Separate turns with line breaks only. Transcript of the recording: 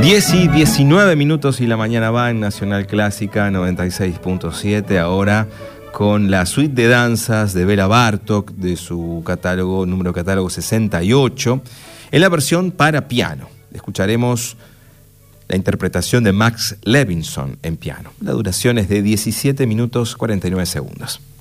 10:19 y la mañana va en Nacional Clásica 96.7, ahora con la suite de danzas de Béla Bartók de su catálogo, número de catálogo 68, en la versión para piano. Escucharemos la interpretación de Max Levinson en piano. La duración es de 17 minutos 49 segundos.